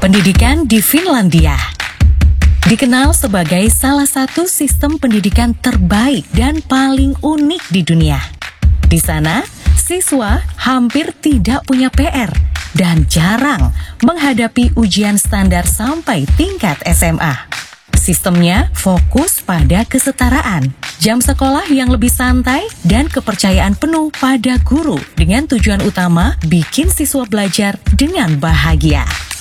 Pendidikan di Finlandia dikenal sebagai salah satu sistem pendidikan terbaik dan paling unik di dunia. Di sana, siswa hampir tidak punya PR dan jarang menghadapi ujian standar sampai tingkat SMA. Sistemnya fokus pada kesetaraan, jam sekolah yang lebih santai, dan kepercayaan penuh pada guru dengan tujuan utama bikin siswa belajar dengan bahagia.